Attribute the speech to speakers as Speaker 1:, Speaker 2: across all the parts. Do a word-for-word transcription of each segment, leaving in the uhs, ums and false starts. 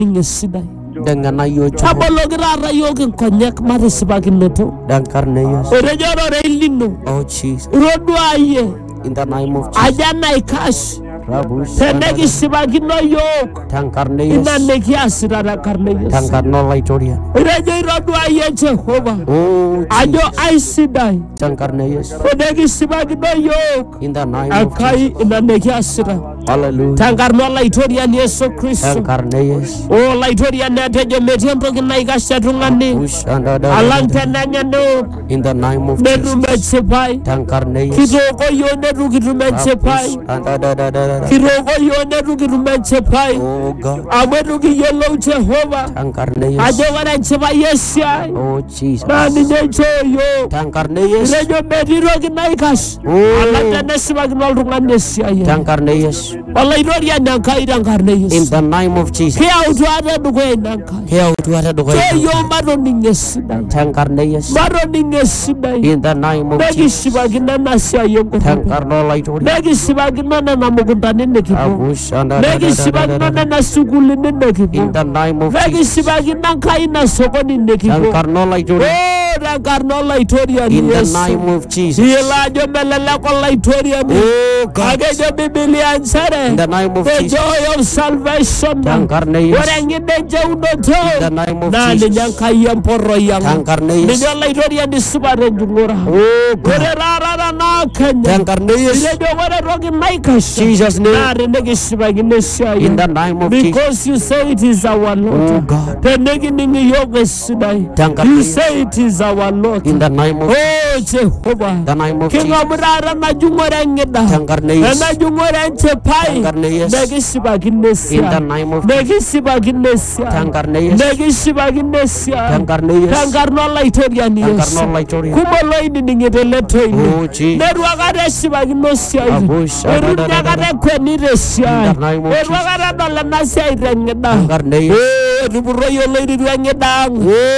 Speaker 1: ningesidai.
Speaker 2: Dengan ayo
Speaker 1: Tabologira rayokin konyak marisibaginoto.
Speaker 2: dan karena Yesus.
Speaker 1: Orejoro reilino.
Speaker 2: Oh Jesus.
Speaker 1: Roduaye.
Speaker 2: In the name of Jesus.
Speaker 1: Ajana ikash.
Speaker 2: Rabu.
Speaker 1: Tenegi sibagino yok.
Speaker 2: Dan karena
Speaker 1: Ina
Speaker 2: Yesus.
Speaker 1: neki asirara karne
Speaker 2: Dan
Speaker 1: Yesu.
Speaker 2: karena Laitorian.
Speaker 1: Reje roduaye Jehovah.
Speaker 2: Oh
Speaker 1: Ajo
Speaker 2: Jesus.
Speaker 1: aisidai.
Speaker 2: Dan karena Yesus.
Speaker 1: Tenegi sibagino yok.
Speaker 2: In the name of
Speaker 1: Akai
Speaker 2: Jesus.
Speaker 1: ina neki asira.
Speaker 2: Hallelujah.
Speaker 1: Tangarno Laitorian Yesu Kristo.
Speaker 2: Dan karena Yesus.
Speaker 1: Oh Laitorian netejo metempo kinaikasha tungani.
Speaker 2: Push and da da.
Speaker 1: Alante nanya no.
Speaker 2: In the name of
Speaker 1: Neru
Speaker 2: Jesus.
Speaker 1: mechepai.
Speaker 2: Dan karena Yesus.
Speaker 1: Kitoko yo neru kitu mechepai.
Speaker 2: And da da da da da.
Speaker 1: Kiroko yo neru kitu mechepai.
Speaker 2: Oh God.
Speaker 1: Aweru ki yellow Jehovah.
Speaker 2: Dan karena Yesus.
Speaker 1: Ajo wana chepai yesai.
Speaker 2: Oh Jesus.
Speaker 1: Nani necho yo.
Speaker 2: Dan karena Yesus.
Speaker 1: Rejo mediro kinaikas.
Speaker 2: Oh.
Speaker 1: Alante nesima kinol tungani yesai.
Speaker 2: Dan karena Yesus.
Speaker 1: Walaitorian nyankai dangkarne
Speaker 2: In
Speaker 1: Yesu.
Speaker 2: the name of Jesus.
Speaker 1: Kia utu ada duwe nyankai.
Speaker 2: Here we are to go.
Speaker 1: So yo maro ningesidai.
Speaker 2: Dan karena Yesus.
Speaker 1: Maro ningesidai.
Speaker 2: In the name of
Speaker 1: Negi
Speaker 2: Jesus.
Speaker 1: sibagina nasya yongo.
Speaker 2: Dan karena Laitorian.
Speaker 1: Negi sibagina na namugundani nekipo.
Speaker 2: Abus and da da
Speaker 1: Negi
Speaker 2: da da
Speaker 1: sibagina
Speaker 2: da.
Speaker 1: na suguli nekipo.
Speaker 2: In the name of
Speaker 1: Negi
Speaker 2: Jesus.
Speaker 1: sibagina kai na sokoni
Speaker 2: Dan
Speaker 1: nekipo.
Speaker 2: karena Laitorian.
Speaker 1: Oh, dan karno Laitorian
Speaker 2: In the
Speaker 1: Yesu.
Speaker 2: name of Jesus.
Speaker 1: Yela jo melele ko Laitorian.
Speaker 2: Oh God.
Speaker 1: Age jo Biblia
Speaker 2: In
Speaker 1: ansare.
Speaker 2: the name of
Speaker 1: The
Speaker 2: Jesus.
Speaker 1: joy of salvation.
Speaker 2: Dan karena Yesus.
Speaker 1: Orangine jaunoto.
Speaker 2: In the name of
Speaker 1: Na
Speaker 2: Jesus.
Speaker 1: ninyankai yang poro yang.
Speaker 2: Dan karena Yesus.
Speaker 1: Ninyo Laitorian disubare jungura.
Speaker 2: Oh God.
Speaker 1: Ore rara na kanya.
Speaker 2: Dan karena Yesus.
Speaker 1: Ile do ore rogi maikas.
Speaker 2: Jesus name.
Speaker 1: Nare negi sibagine sia.
Speaker 2: In the name of Jesus.
Speaker 1: Because you say it is our
Speaker 2: Oh
Speaker 1: Lord.
Speaker 2: God.
Speaker 1: Penegi ningi yoga sidai.
Speaker 2: Dan karena
Speaker 1: You
Speaker 2: Yesus.
Speaker 1: say it is our Lord.
Speaker 2: In the name of
Speaker 1: Oh Jehovah.
Speaker 2: the name of
Speaker 1: Kinga
Speaker 2: Jesus.
Speaker 1: murara na jungore ngeda.
Speaker 2: Dan karena Yesus.
Speaker 1: Na jungore nchepai.
Speaker 2: Dan karena Yesus.
Speaker 1: Negi sibagine sia.
Speaker 2: In the name of
Speaker 1: Negi sibagine sia.
Speaker 2: Dan karena Yesus.
Speaker 1: Negi sibagine sia.
Speaker 2: Dan karena Yesus.
Speaker 1: Tangarno Laitorian
Speaker 2: Dan
Speaker 1: Yesu.
Speaker 2: karena Laitorian.
Speaker 1: Kumolo ini ningete leto ini.
Speaker 2: Oh Jesus.
Speaker 1: Neru akade sibagino sia.
Speaker 2: Abus,
Speaker 1: Eru
Speaker 2: da, da, da, da.
Speaker 1: nyakade kweni resia.
Speaker 2: In the name of
Speaker 1: Eru
Speaker 2: Jesus.
Speaker 1: akade dole nasia irengeda.
Speaker 2: Dan karena Yesus.
Speaker 1: Eh, ruburo yo leiri duangedang.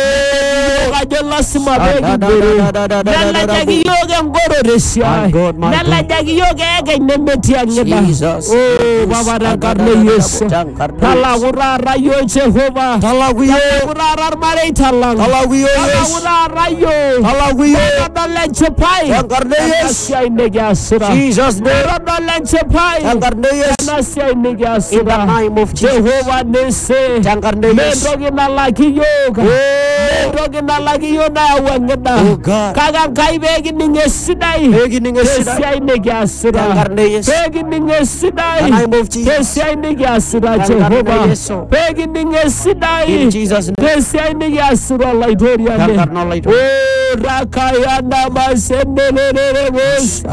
Speaker 1: Eh, kajo lasima
Speaker 2: Da,
Speaker 1: begi
Speaker 2: da, da,
Speaker 1: buru.
Speaker 2: da, da, da, da,
Speaker 1: Nala
Speaker 2: da, da,
Speaker 1: jagi yoge ngoro resia.
Speaker 2: My God, my
Speaker 1: Nala
Speaker 2: God.
Speaker 1: jagi yoge ege nemeti angeda.
Speaker 2: Jesus.
Speaker 1: Oh, baba dan karne Yesu.
Speaker 2: Dan karena
Speaker 1: Tala
Speaker 2: Yesus.
Speaker 1: urara yo Jehovah.
Speaker 2: Talagu yo.
Speaker 1: Tala urara mare talang.
Speaker 2: Talagu yo
Speaker 1: Tala
Speaker 2: Yesus.
Speaker 1: urara yo.
Speaker 2: Talagu yo.
Speaker 1: Tala lencepai.
Speaker 2: Dan karena Yesus.
Speaker 1: Nasia inegi asira.
Speaker 2: Jesus name.
Speaker 1: Tala lencepai.
Speaker 2: Dan karena Yesus.
Speaker 1: Nasia inegi
Speaker 2: In the
Speaker 1: asira.
Speaker 2: name of Jesus.
Speaker 1: Jehovah nese.
Speaker 2: Dan karena Yesus.
Speaker 1: Mendogi na lagi yoga. Mendogi na lagi yo na wangeda.
Speaker 2: Oh God.
Speaker 1: Kagang kai begi ninge sidai.
Speaker 2: Begi ninge sidai.
Speaker 1: Nasia inegi asira.
Speaker 2: Dan karena Yesus.
Speaker 1: Begi ninge sidai.
Speaker 2: The name of Jesus.
Speaker 1: Nasia inegi asira
Speaker 2: Dan
Speaker 1: Jehovah.
Speaker 2: karena Yesus.
Speaker 1: Begi ninge sidai.
Speaker 2: In Jesus name.
Speaker 1: Nasia inegi asira Laitorian.
Speaker 2: Dan karena Laitorian.
Speaker 1: Oh, rakayanda masendelele bos.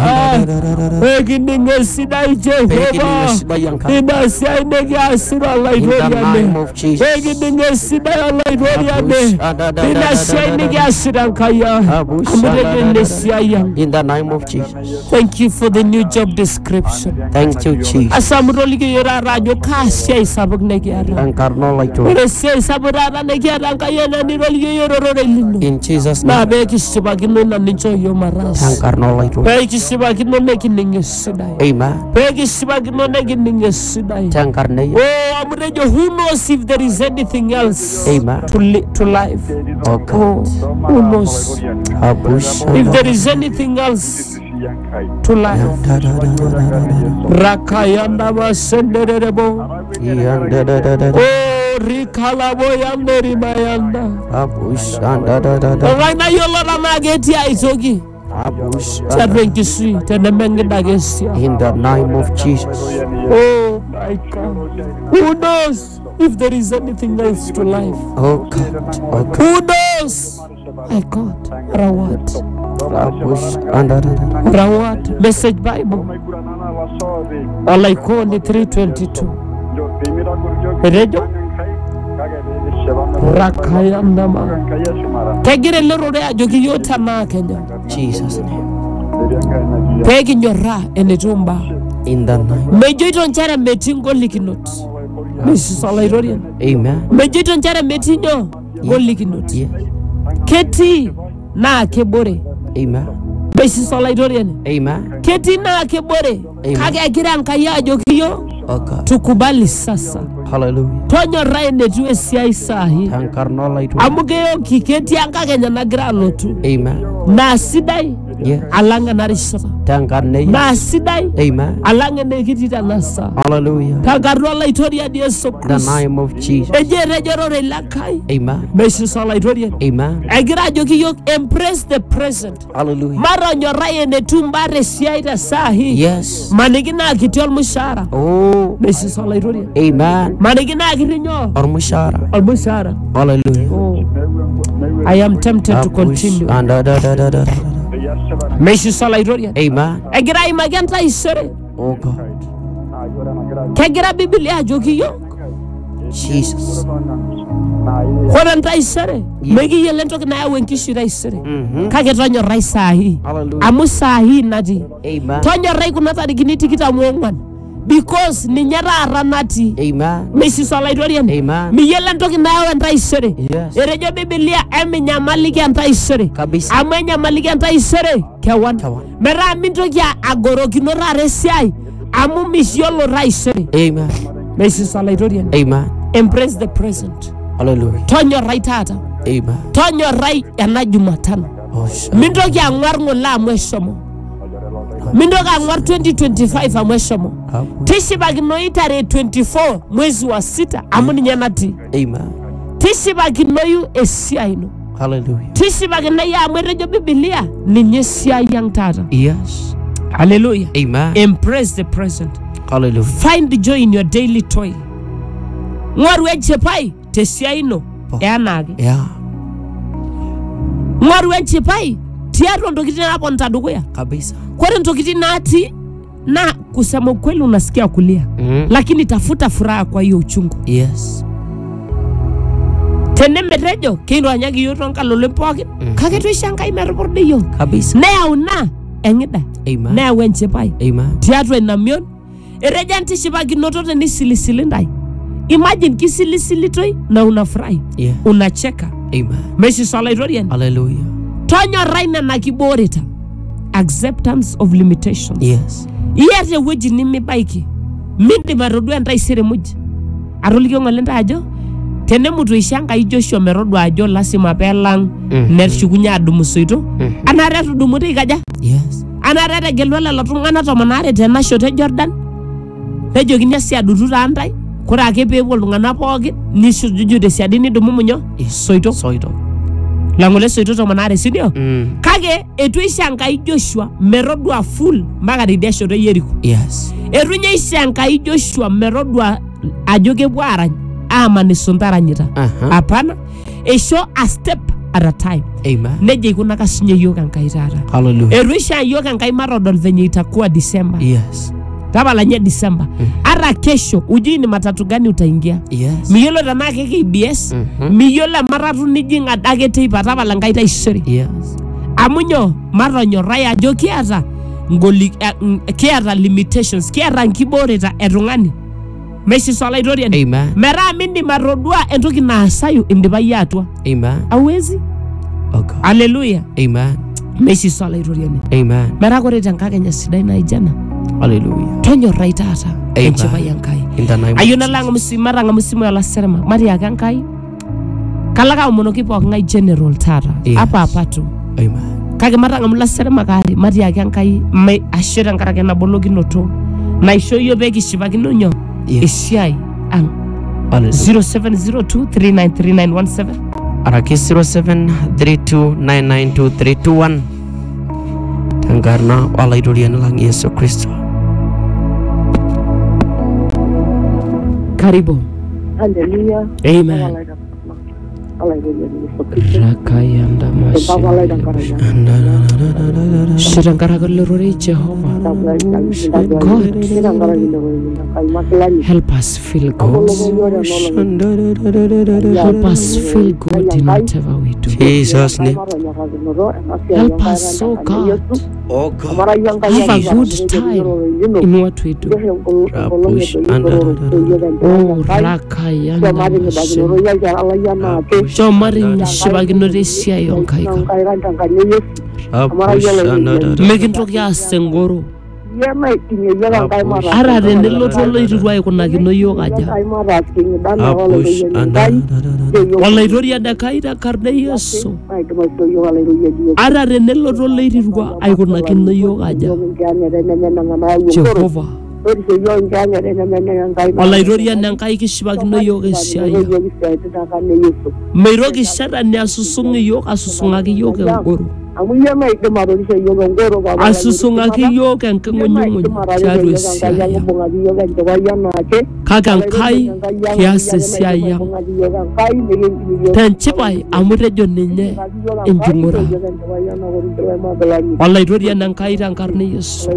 Speaker 1: Begi ninge sidai
Speaker 2: Begi
Speaker 1: Jehovah.
Speaker 2: ninge sidai yang kau.
Speaker 1: Inasia inegi asira
Speaker 2: In the
Speaker 1: Laitorian.
Speaker 2: name of Jesus.
Speaker 1: Begi ninge sidai Laitorian.
Speaker 2: Abus, da, da, da, da,
Speaker 1: Inasia
Speaker 2: da, da,
Speaker 1: inegi
Speaker 2: da.
Speaker 1: asira kaya.
Speaker 2: Abus, da, da, da,
Speaker 1: Amrele
Speaker 2: da, da.
Speaker 1: nesia yang.
Speaker 2: In the name of Jesus.
Speaker 1: Thank you for the new job description.
Speaker 2: Thank you Jesus.
Speaker 1: Asamroli ke yora rajo kasia isabuk negiara.
Speaker 2: Dan karena Laitorian.
Speaker 1: Ore sia isabura negiara kaya na ni roli ke yoro rore lino.
Speaker 2: In Jesus
Speaker 1: Na
Speaker 2: name.
Speaker 1: be kisibagino na nicho yo
Speaker 2: Dan
Speaker 1: maras.
Speaker 2: karena Laitorian.
Speaker 1: Be kisibagino ne kininge sidai.
Speaker 2: Amen.
Speaker 1: Be kisibagino ne kininge sidai.
Speaker 2: Dan karena Yesus.
Speaker 1: Oh, amrejo, who knows if there is anything else
Speaker 2: Amen.
Speaker 1: to li to life?
Speaker 2: Oh God.
Speaker 1: Oh, who knows
Speaker 2: Abus.
Speaker 1: if there is anything else to life?
Speaker 2: Da, da, da, da, da, da, da.
Speaker 1: Rakayanda basenderebo.
Speaker 2: Iya, da, da, da, da, da.
Speaker 1: Oh, rikalabo yanderi mayanda.
Speaker 2: Abus. Da, da, da, da.
Speaker 1: Raina yolo na mageti aisogi.
Speaker 2: Abus.
Speaker 1: Chadwenki sui tenemenge dagesia.
Speaker 2: In the name of Jesus.
Speaker 1: Oh my God. Who knows if there is anything else to life?
Speaker 2: Oh God. Oh God.
Speaker 1: Who knows? My God. Rawat.
Speaker 2: Abus. Da, da, da, da.
Speaker 1: Rawat. Message Bible. Alaikoni three twenty-two. Rejo. Rakayandama. Tegire lorore ajogi yota na Kenya.
Speaker 2: Jesus name.
Speaker 1: Pegi nyora enetumba.
Speaker 2: In the name.
Speaker 1: Mejoito nchara metingo likinot. Missus Alairorian.
Speaker 2: Amen.
Speaker 1: Mejoito nchara metinyo golikinot.
Speaker 2: Yes.
Speaker 1: Keti na kebore.
Speaker 2: Amen.
Speaker 1: Missus Alairorian.
Speaker 2: Amen.
Speaker 1: Keti na kebore.
Speaker 2: Amen.
Speaker 1: Kage agira nkaya ajogi yo.
Speaker 2: Oh God.
Speaker 1: Tukubali sasa.
Speaker 2: Hallelujah.
Speaker 1: Tonyorra enetiu esiai sahi.
Speaker 2: Tenkarna olaituri.
Speaker 1: Amu keyoki ketii enkakenya nagira alotu.
Speaker 2: Amen.
Speaker 1: Naa sidai
Speaker 2: Yes.
Speaker 1: alang enarishata.
Speaker 2: Tenkarna Yesu.
Speaker 1: Naa sidai
Speaker 2: Amen.
Speaker 1: alang enekitii tena saa.
Speaker 2: Hallelujah.
Speaker 1: Tenkarna olaitoriani Yesu
Speaker 2: The
Speaker 1: Kristo.
Speaker 2: name of Jesus.
Speaker 1: Eji erejorore Lenkai.
Speaker 2: Amen.
Speaker 1: Meisisa olaitoriani.
Speaker 2: Amen.
Speaker 1: Egira ajoki yiok embrace the present.
Speaker 2: Hallelujah.
Speaker 1: Matonyorrai enetiu mbaa esiai te saa hii.
Speaker 2: Yes.
Speaker 1: Maniki naa kiti ormushaara.
Speaker 2: Oh.
Speaker 1: Meisisa olaitoriani.
Speaker 2: Amen.
Speaker 1: Maniki naa kiti nyoo?
Speaker 2: Ormushara.
Speaker 1: Ormushaara.
Speaker 2: Hallelujah.
Speaker 1: Oh. I am tempted to continue.
Speaker 2: And da da da da da.
Speaker 1: Meisisa olaitoriani.
Speaker 2: Amen.
Speaker 1: Egira aimaki entaisere.
Speaker 2: Oh God.
Speaker 1: Kegira Biblia ajoki yiok.
Speaker 2: Jesus.
Speaker 1: Ore entaisere. Mekiyiolo entoki nayau enkishui taisere. Kake tonyorrai saa hii.
Speaker 2: Hallelujah.
Speaker 1: Amu saa hii natii.
Speaker 2: Amen.
Speaker 1: Tonyorrai kuna tarikini tikitam oong'wan. Because ninye taata natii.
Speaker 2: Amen.
Speaker 1: Meisisa olaitoriani.
Speaker 2: Amen.
Speaker 1: Miyiolo entoki nayau entaisere.
Speaker 2: Yes.
Speaker 1: Etejo Biblia eminyamaliki entaisere.
Speaker 2: Kabisa.
Speaker 1: Amu enyamaliki entaisere kewan.
Speaker 2: Kewan.
Speaker 1: Metaa mintoki agorokino taata esiai amu miyiolo taisere.
Speaker 2: Amen.
Speaker 1: Meisisa olaitoriani.
Speaker 2: Amen.
Speaker 1: Embrace the present.
Speaker 2: Hallelujah.
Speaker 1: Tonyorrai taata.
Speaker 2: Amen.
Speaker 1: Tonyorrai ena Jumatano.
Speaker 2: Oh,
Speaker 1: Mintoki ang'war ng'ole amu eshomo. Mintoki ang'war twenty twenty-five amu eshomo. Tishipakinoi tarehe twenty-four mwezi wa sita amu ninye natii.
Speaker 2: Amen.
Speaker 1: Tishipakinoyu esiai ino.
Speaker 2: Hallelujah.
Speaker 1: Tishipakinoi amu etejo Biblia ninye esiai ang' taata.
Speaker 2: Yes.
Speaker 1: Hallelujah.
Speaker 2: Amen.
Speaker 1: Embrace the present.
Speaker 2: Hallelujah.
Speaker 1: Find the joy in your daily toil. Ng'oru enchipai tesiai ino eanaake.
Speaker 2: Yeah.
Speaker 1: Ng'oru enchipai tiatua ntokitin naaponita dukuya.
Speaker 2: Kabisa.
Speaker 1: Kore ntokitin natii na kusema ukweli unasikia kulia.
Speaker 2: Mm.
Speaker 1: Lakini tafuta furaha kwa hiyo uchungu.
Speaker 2: Yes.
Speaker 1: Tenemetejo kiironyaki yiok tonkalole pookin. Kake toishankai metupurde yiok.
Speaker 2: Kabisa.
Speaker 1: Neyau ina eng'ida.
Speaker 2: Amen.
Speaker 1: Neyau enchipai.
Speaker 2: Amen.
Speaker 1: Tiatua ina mion. Etejo entishipakinoto tenisilisili ntae. Imagine kisilisilitoi na unafurahi.
Speaker 2: Yeah.
Speaker 1: Unacheka.
Speaker 2: Amen.
Speaker 1: Meisisa olaitoriani.
Speaker 2: Hallelujah.
Speaker 1: Tonyorrai nena kibooreta. Acceptance of limitations.
Speaker 2: Yes.
Speaker 1: Iyata ewueji nimibaiki. Mindim atodua entaisere muj. Atolikio ng'ole ntae ajo tenemutu isho Enkai Joshua metodua ajo lasima peelang neshukunye adumu soito. Anare etudumuta ikaja?
Speaker 2: Yes.
Speaker 1: Anare etegelua lelo tung'anak tomon aare tena shoto e Jordan. Nejokini asi adutu taa ntae. Kore ake peepuo iltung'anak pookin nisujuju tesiadi nidumu nyoo? Soito.
Speaker 2: Soito.
Speaker 1: Lang'ole soito tomon aare sindio?
Speaker 2: Mm.
Speaker 1: Kake etu isho Enkai Joshua metodua full mpaka tidia shoto e Yeriko.
Speaker 2: Yes.
Speaker 1: Etu nye isho Enkai Joshua metodua ajo kepuo aarany aaman isunta aranyita.
Speaker 2: Uh-huh.
Speaker 1: Apana. Eisho a step at a time.
Speaker 2: Amen.
Speaker 1: Neja ikunaka sinye yiok Enkai taata.
Speaker 2: Hallelujah.
Speaker 1: Etu isho yiok Enkai matodol venye itakuwa December.
Speaker 2: Yes.
Speaker 1: Tapala nye December. Ara kesho ujui ni matatu gani utaingia.
Speaker 2: Yes.
Speaker 1: Miyiolo tenaa ke K B S.
Speaker 2: Mhm.
Speaker 1: Miyiolo ematatu nijing' adake teipa tapala Enkai taisere.
Speaker 2: Yes.
Speaker 1: Amu nyoo matonyorrai ajo kiata ngoli kiata limitations, kiata nkibooreta etung'ani. Meisisa olaitoriani.
Speaker 2: Amen.
Speaker 1: Metaa mindim atodua entoki naasayu indipa atua.
Speaker 2: Amen.
Speaker 1: Hauwezi.
Speaker 2: Oh God.
Speaker 1: Hallelujah.
Speaker 2: Amen.
Speaker 1: Meisisa olaitoriani.
Speaker 2: Amen.
Speaker 1: Metaa kore tenkakenya sidai naijo ena.
Speaker 2: Hallelujah.
Speaker 1: Tonyorrai taata enchipai Enkai.
Speaker 2: In the name of
Speaker 1: Ayieu
Speaker 2: Jesus.
Speaker 1: nalang'a msimu matang'a msimu olaserema matiaki Enkai. Kalaka aomonoki pooking'ae general taata.
Speaker 2: Yes.
Speaker 1: Apa apa tu.
Speaker 2: Amen.
Speaker 1: Kake matang'amu ilaserema kaare matiaki Enkai ashe tenkaraki enabolokinoto naisho yiok peekishipakino nyoo?
Speaker 2: Yes.
Speaker 1: Esiai ang'.
Speaker 2: Hallelujah.
Speaker 1: zero seven zero two three nine three nine one seven.
Speaker 2: Araki zero seven three two nine nine two three two one. Tenkarna olaitoriani lang Yesu Kristo.
Speaker 1: Karibu.
Speaker 3: Hallelujah.
Speaker 1: Amen. Rakayanda mashi. Shirangaraga lorore Jehovah. God, help us feel good. Help us feel good in whatever we do.
Speaker 2: Jesus name.
Speaker 1: Help us, oh God.
Speaker 2: Oh God.
Speaker 1: Have a good time in what we do.
Speaker 2: Rapush under.
Speaker 1: Oh, Rakayanda mashi. Jomari shibaginore siya yon kaika.
Speaker 2: Rapush under.
Speaker 1: Mekintoki asengoro.
Speaker 3: Iya mai tinye yaga kai mara.
Speaker 1: Ara tenelotu oloitirru aikunakino yiok aja.
Speaker 3: Kai mara tinye dana wala
Speaker 2: Rabush
Speaker 3: yoyo
Speaker 2: and
Speaker 3: kai.
Speaker 1: Oloitori Enkai tenkarna e Yesu.
Speaker 3: Mai kama so yo wala yoyo yoyo.
Speaker 1: Ara tenelotu oloitirru aikunakino yiok aja. Jehova. Oloitori Enkai kishipakino yiok esiai. Meitoki Shetani asusung yiok asusungaki yiok engoro. Asusungaki yiok enking'unyung'uny tiatua esiai ang'. Kake Enkai kias esiai ang'. Tenchipai amu tejo ninye enking'ura. Oloitori Enkai tenkarna e Yesu.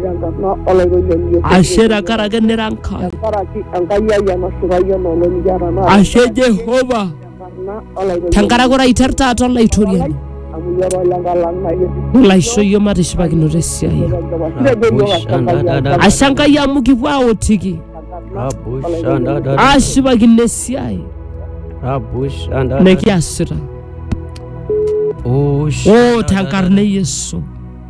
Speaker 1: Ashe tenkaraki nira Enkai. Ashe Jehova tenkaraki ore aiter taata olaitoriani. Olaisho yiok matishipakinoto esiai ang'. Ashe Enkai amu kipuo aotiki ashipakino esiai nekiasita. Oh tenkarna e Yesu.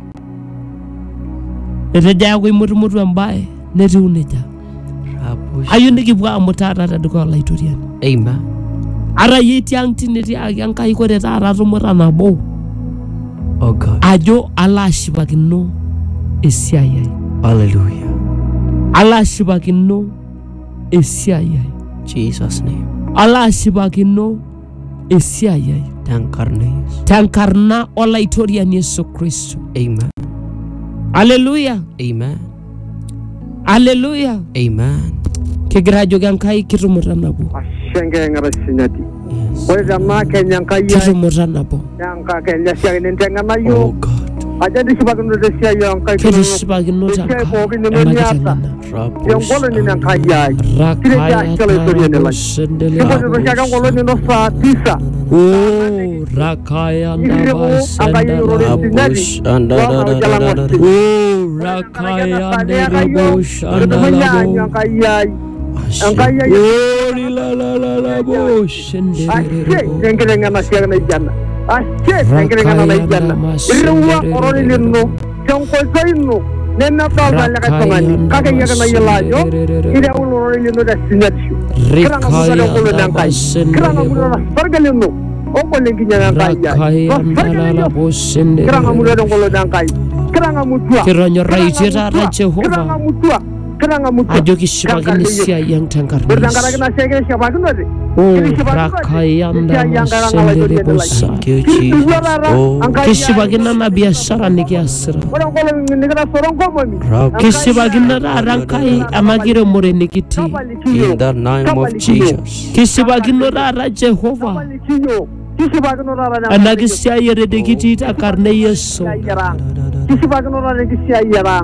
Speaker 1: Etejo aaku imutumutu embae netiu nejia. Ayieu nikipuo amu taata tedukuya olaitoriani.
Speaker 2: Amen.
Speaker 1: Ara yie tiang' tine tiaki Enkai kore taata tumuta nabo.
Speaker 2: Oh God.
Speaker 1: Ajo alo ashipakino esiai ai.
Speaker 2: Hallelujah.
Speaker 1: Alo ashipakino esiai ai.
Speaker 2: Jesus name.
Speaker 1: Alo ashipakino esiai ai.
Speaker 2: Tenkarna Yesu.
Speaker 1: Tenkarna olaitoriani Yesu Kristo.
Speaker 2: Amen.
Speaker 1: Hallelujah.
Speaker 2: Amen.
Speaker 1: Hallelujah.
Speaker 2: Amen.
Speaker 1: Kigira ajoki Enkai kitumuta nabo.
Speaker 3: Shenge ngara sinyati.
Speaker 2: Yes.
Speaker 3: Ore jama Kenya Enkai ya.
Speaker 1: Kitumuta nabo.
Speaker 3: Yang Kenya siya nintenga na
Speaker 2: Oh
Speaker 3: yo.
Speaker 2: God.
Speaker 3: Aja disipakino de siya yo Enkai.
Speaker 1: Kitishipakino Enkai emakiteng'ena.
Speaker 3: Yang ngolo ni Enkai ya.
Speaker 1: Rakaya tara sendele
Speaker 3: ngolo ni no saa tisa.
Speaker 1: Oh rakaya ndaba sendele.
Speaker 2: Rabush and da da da da da da.
Speaker 1: Oh rakaya ndaba sendele.
Speaker 3: Enkai ya. Enkai ya.
Speaker 1: Oh la la la la bo sendele.
Speaker 3: Ashe ngana siya na jana. Ashe ngana na jana. Irwa oroni lino. Chonko zaino. Nena baba la katongani. Kake yaga na yelajo. Ida oroni lino da sinyati.
Speaker 1: Rikaya ndaba sendele.
Speaker 3: Kranga mura sarga lino. Oko lenginya Enkai ya.
Speaker 1: Rakaya ndala bo sendele.
Speaker 3: Kranga mura ngolo Enkai. Kranga mutua.
Speaker 1: Kironyo raitira ra Jehova.
Speaker 3: Kranga mutua. Kranga mutua.
Speaker 1: Ajo kishipakino esiai ang' tenkarna
Speaker 3: Berdangkara
Speaker 1: Yesu.
Speaker 3: kena shege shapakino de.
Speaker 1: Oh rakaya ndaba sendele bosa.
Speaker 2: Thank you, Jesus. Oh.
Speaker 1: Kishipakino na biashara nikiasira.
Speaker 3: Ora ngolo ngikira sorongo momi.
Speaker 2: Rabush.
Speaker 1: Kishipakino taata Enkai amagiremore nikitii.
Speaker 2: In the name of Jesus.
Speaker 1: Kishipakino taata Jehova
Speaker 3: Kinyo. Kisipakino rara.
Speaker 1: ena kisiai ere nikitii tenkarna e Yesu.
Speaker 3: Kisipakino rara kisiai yara.